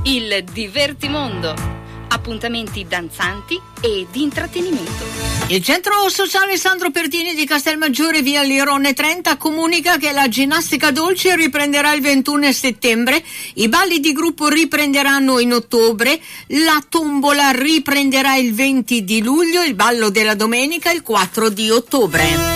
il Divertimondo. Appuntamenti danzanti e di intrattenimento. Il centro sociale Sandro Pertini di Castelmaggiore, via Lirone 30, comunica che la ginnastica dolce riprenderà il 21 settembre, i balli di gruppo riprenderanno in ottobre, la tombola riprenderà il 20 di luglio, il ballo della domenica il 4 di ottobre.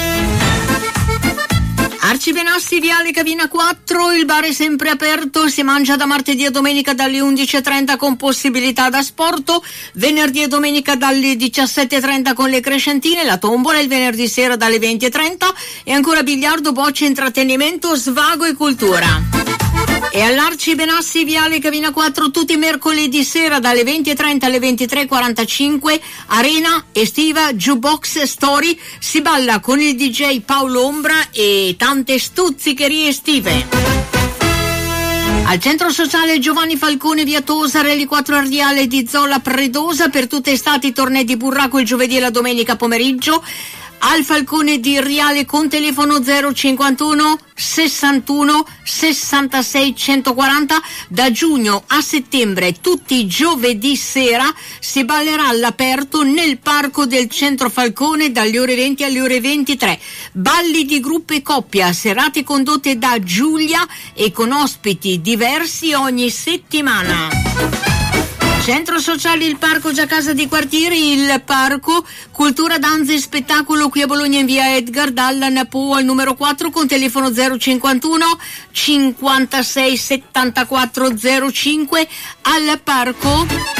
Arcibenassi, viale Cavina 4, il bar è sempre aperto, si mangia da martedì a domenica dalle 11.30 con possibilità da asporto, venerdì e domenica dalle 17.30 con le crescentine, la tombola il venerdì sera dalle 20.30 e ancora biliardo, bocce, intrattenimento, svago e cultura. E all'Arcibenassi, viale Cavina 4, tutti i mercoledì sera dalle 20.30 alle 23.45, arena estiva Jukebox Story, si balla con il DJ Paolo Ombra e tante stuzzicherie estive. Al centro sociale Giovanni Falcone, via Tosarelli 4 Ardiale di Zola Predosa, per tutte estate i tornei di burraco il giovedì e la domenica pomeriggio. Al Falcone di Riale con telefono 051 61 66 140. Da giugno a settembre tutti i giovedì sera si ballerà all'aperto nel parco del centro Falcone dalle ore 20 alle ore 23. Balli di gruppo e coppia, serate condotte da Giulia e con ospiti diversi ogni settimana. Centro sociale Il Parco Già Casa di Quartieri, il Parco, cultura, danze e spettacolo qui a Bologna in via Edgar dalla Po al numero 4 con telefono 051 56 74 05. Al Parco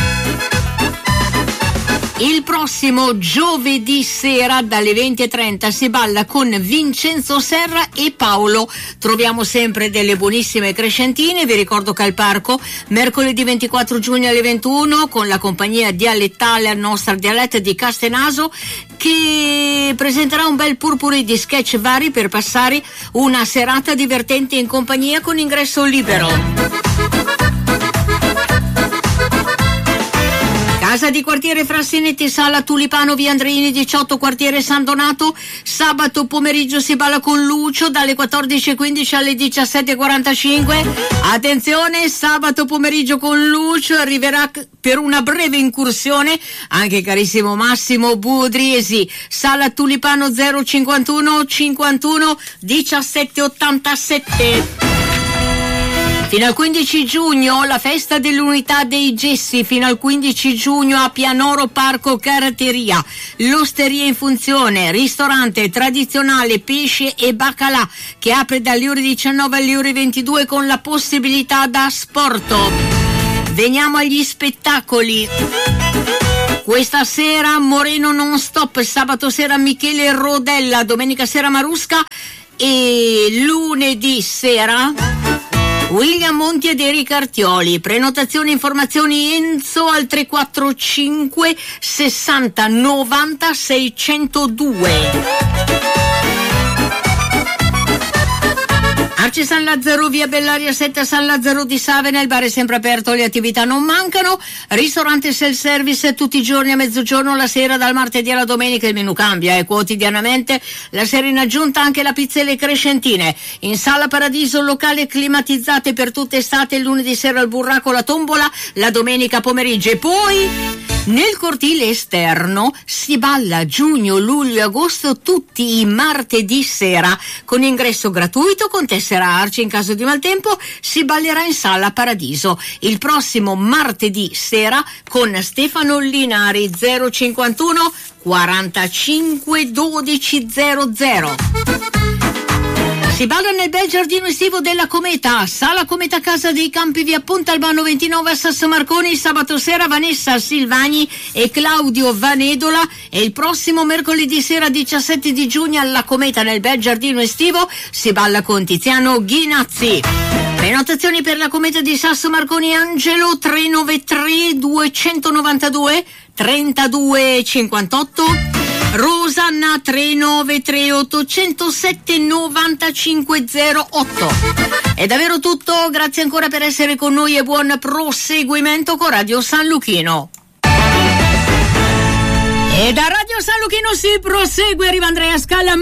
il prossimo giovedì sera dalle 20.30 si balla con Vincenzo Serra e Paolo. Troviamo sempre delle buonissime crescentine. Vi ricordo che al Parco mercoledì 24 giugno alle 21 con la compagnia dialettale a nostra dialetta di Castenaso, che presenterà un bel purpurri di sketch vari per passare una serata divertente in compagnia con ingresso libero. Casa di quartiere Frassinetti, sala Tulipano, via Andreini 18, quartiere San Donato. Sabato pomeriggio si balla con Lucio dalle 14.15 alle 17.45. Attenzione, sabato pomeriggio con Lucio arriverà per una breve incursione anche carissimo Massimo Budriesi. Sala Tulipano 051 51 1787. Fino al 15 giugno la festa dell'unità dei Gessi, fino al 15 giugno a Pianoro Parco Caratteria, l'osteria in funzione, ristorante tradizionale pesce e baccalà che apre dalle ore 19 alle ore 22 con la possibilità da asporto. Veniamo agli spettacoli. Questa sera Moreno non stop, sabato sera Michele Rodella, domenica sera Marusca e lunedì sera William Monti ed Eric Artioli. Prenotazioni e informazioni Enzo al 345 60 90 602. Arci San Lazzaro, via Bellaria 7 a San Lazzaro di Savena, il bar è sempre aperto, le attività non mancano, ristorante self-service tutti i giorni a mezzogiorno, la sera dal martedì alla domenica il menù cambia quotidianamente, la sera in aggiunta anche la pizza e le crescentine. In sala Paradiso, locale climatizzate per tutta estate, il lunedì sera il burraco, la tombola, la domenica pomeriggio e poi nel cortile esterno si balla giugno, luglio e agosto tutti i martedì sera con ingresso gratuito con tessera Arci. In caso di maltempo si ballerà in sala Paradiso il prossimo martedì sera con Stefano Linari 051 45 12 00. Si balla nel bel giardino estivo della Cometa, sala Cometa Casa dei Campi, via Ponte Albano 29 a Sasso Marconi. Sabato sera Vanessa Silvagni e Claudio Vanedola e il prossimo mercoledì sera 17 di giugno alla Cometa nel bel giardino estivo si balla con Tiziano Ghinazzi. Prenotazioni per la Cometa di Sasso Marconi Angelo 393 292 32 58. Rosanna 393 807 9508. È davvero tutto, grazie ancora per essere con noi e buon proseguimento con Radio San Luchino. E da Radio San Luchino si prosegue, arriva Andrea Scala.